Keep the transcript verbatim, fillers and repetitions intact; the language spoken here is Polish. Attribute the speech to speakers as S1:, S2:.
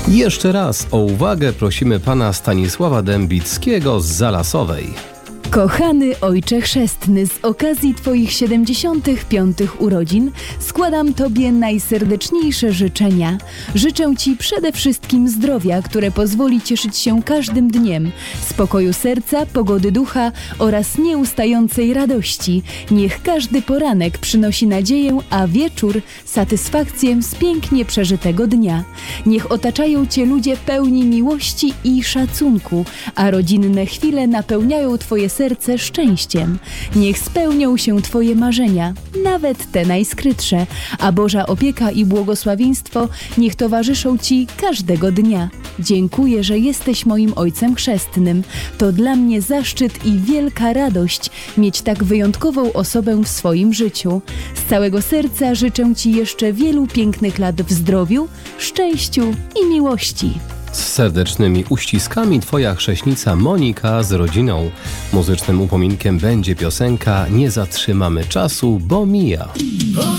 S1: Jeszcze raz o uwagę prosimy pana Stanisława Dębickiego z Zalasowej.
S2: Kochany Ojcze Chrzestny, z okazji Twoich siedemdziesiątych piątych urodzin składam Tobie najserdeczniejsze życzenia. Życzę Ci przede wszystkim zdrowia, które pozwoli cieszyć się każdym dniem, spokoju serca, pogody ducha oraz nieustającej radości. Niech każdy poranek przynosi nadzieję, a wieczór satysfakcję z pięknie przeżytego dnia. Niech otaczają Cię ludzie pełni miłości i szacunku, a rodzinne chwile napełniają Twoje serce serce szczęściem. Niech spełnią się Twoje marzenia, nawet te najskrytsze, a Boża opieka i błogosławieństwo niech towarzyszą Ci każdego dnia. Dziękuję, że jesteś moim Ojcem Chrzestnym. To dla mnie zaszczyt i wielka radość mieć tak wyjątkową osobę w swoim życiu. Z całego serca życzę Ci jeszcze wielu pięknych lat w zdrowiu, szczęściu i miłości.
S1: Z serdecznymi uściskami Twoja chrześnica Monika z rodziną. Muzycznym upominkiem będzie piosenka Nie zatrzymamy czasu, bo mija.